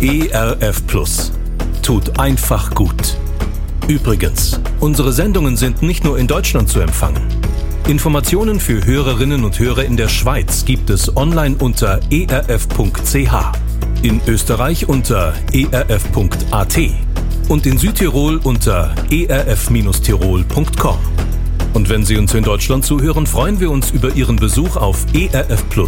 ERF Plus. Tut einfach gut. Übrigens, unsere Sendungen sind nicht nur in Deutschland zu empfangen. Informationen für Hörerinnen und Hörer in der Schweiz gibt es online unter erf.ch, in Österreich unter erf.at und in Südtirol unter erf-tirol.com. Und wenn Sie uns in Deutschland zuhören, freuen wir uns über Ihren Besuch auf erfplus.ch.